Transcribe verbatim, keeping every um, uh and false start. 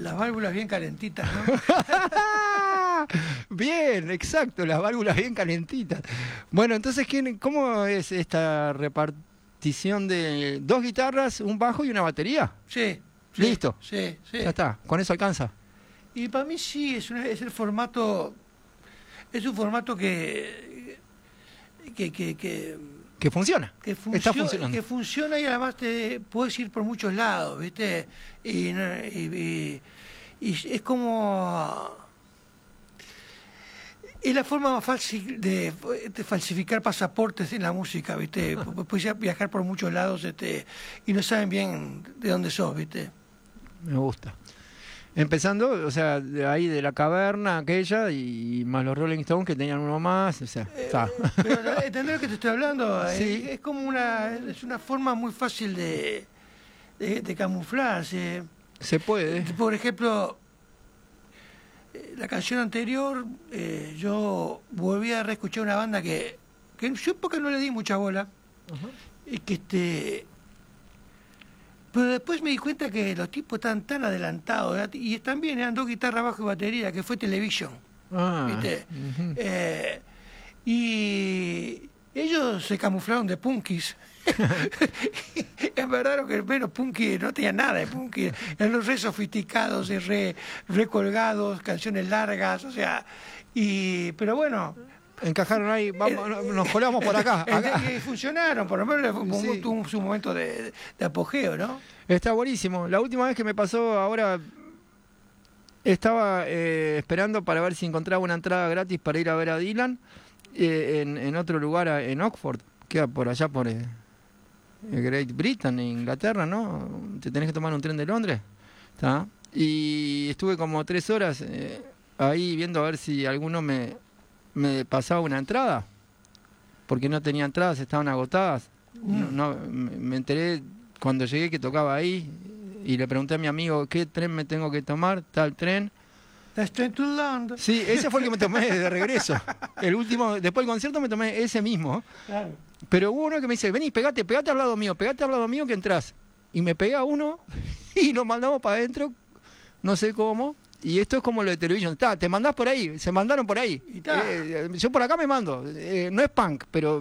Las válvulas bien calentitas, ¿no? Bien, exacto, las válvulas bien calentitas. Bueno, entonces, ¿quién, ¿cómo es esta repartición de dos guitarras, un bajo y una batería? Sí. sí Listo. Sí, sí. Ya está, con eso alcanza. Y para mí sí, es, una, es el formato, es un formato que... que, que, que Que funciona. Que, funcio Está funcionando. que funciona y además te puedes ir por muchos lados, ¿viste? Y, y, y, y es como... Es la forma más fácil de, de falsificar pasaportes en la música, ¿viste? Puedes viajar por muchos lados este, y no saben bien de dónde sos, ¿viste? Me gusta. Empezando, o sea, de ahí de la caverna aquella y más los Rolling Stones que tenían uno más, o sea, eh, está. Pero ¿entendés lo que te estoy hablando? Sí. Es, es como una es una forma muy fácil de, de, de camuflarse. Se puede. Por ejemplo, la canción anterior, eh, yo volví a reescuchar una banda que, que yo porque no le di mucha bola, uh-huh. y que este pero después me di cuenta que los tipos están tan adelantados, ¿verdad? Y también eran dos guitarras, bajo y batería, que fue Television, ah, ¿viste? Uh-huh. Eh, y ellos se camuflaron de punkis. Es verdad que menos punky no tenía nada de punky, eran los re sofisticados y re, re colgados, canciones largas, o sea, y pero bueno, encajaron ahí, vamos, eh, nos colamos por acá, acá. Y funcionaron, por lo menos sí. Tuvo su momento de, de apogeo, ¿no? Está buenísimo. La última vez que me pasó, ahora estaba eh, esperando para ver si encontraba una entrada gratis para ir a ver a Dylan eh, en, en otro lugar, en Oxford, queda por allá por eh, Great Britain, Inglaterra, ¿no? Te tenés que tomar un tren de Londres, ¿está? Y estuve como tres horas eh, ahí viendo a ver si alguno me, me pasaba una entrada, porque no tenía entradas, estaban agotadas. Mm. No, no, me enteré cuando llegué que tocaba ahí y le pregunté a mi amigo qué tren me tengo que tomar, tal tren. That's train to London. Sí, ese fue el que me tomé de regreso. El último, después del concierto me tomé ese mismo. Claro. Pero hubo uno que me dice, vení, pegate, pegate al lado mío, pegate al lado mío que entras. Y me pega uno y nos mandamos para adentro, no sé cómo. Y esto es como lo de Television. Está, te mandás por ahí, se mandaron por ahí. Eh, yo por acá me mando. Eh, no es punk, pero